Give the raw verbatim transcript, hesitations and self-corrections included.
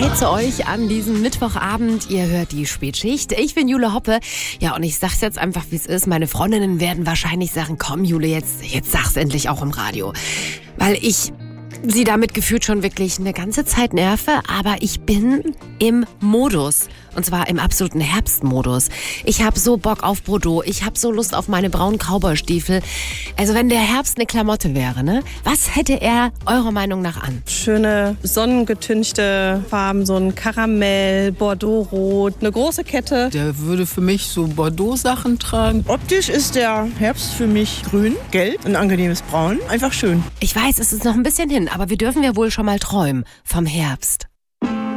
Hi zu euch an diesem Mittwochabend. Ihr hört die Spätschicht. Ich bin Jule Hoppe. Ja, und ich sag's jetzt einfach, wie es ist. Meine Freundinnen werden wahrscheinlich sagen, komm Jule, jetzt, jetzt sag's endlich auch im Radio. Weil ich sie damit gefühlt schon wirklich eine ganze Zeit nerve, aber ich bin im Modus. Und zwar im absoluten Herbstmodus. Ich habe so Bock auf Bordeaux. Ich habe so Lust auf meine braunen Cowboystiefel. Also wenn der Herbst eine Klamotte wäre, ne? Was hätte er eurer Meinung nach an? Schöne sonnengetünchte Farben, so ein Karamell, Bordeaux-Rot, eine große Kette. Der würde für mich so Bordeaux-Sachen tragen. Optisch ist der Herbst für mich grün, gelb, ein angenehmes Braun. Einfach schön. Ich weiß, es ist noch ein bisschen hin, aber wir dürfen ja wohl schon mal träumen vom Herbst.